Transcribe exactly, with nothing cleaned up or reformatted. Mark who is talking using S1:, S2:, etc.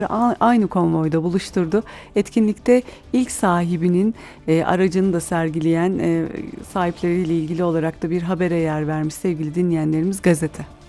S1: A- Aynı konvoyda buluşturdu. Etkinlikte ilk sahibinin e, aracını da sergileyen e, sahipleriyle ilgili olarak da bir habere yer vermiş sevgili dinleyenlerimiz gazete.